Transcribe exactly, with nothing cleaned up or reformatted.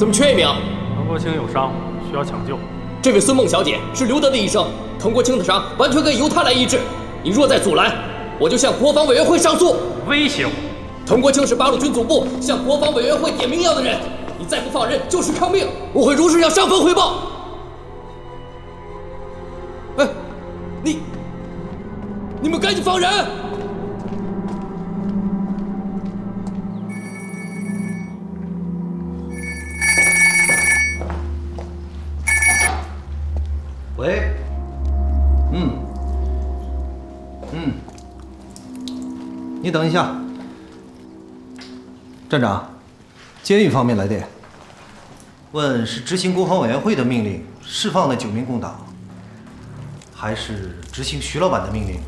怎么缺一名？ 滕国清有伤，需要抢救。 这位孙梦小姐是刘德的医生，滕国清的伤完全可以由她来医治。你若再阻拦，我就向国防委员会上诉。 威胁我？ 滕国清是八路军总部向国防委员会点名要的人，你再不放人就是抗命，我会如实向上峰汇报。哎，你，你们赶紧放人！ 喂，嗯，嗯，你等一下，站长，监狱方面来电，问是执行国防委员会的命令释放那九名共党，还是执行徐老板的命令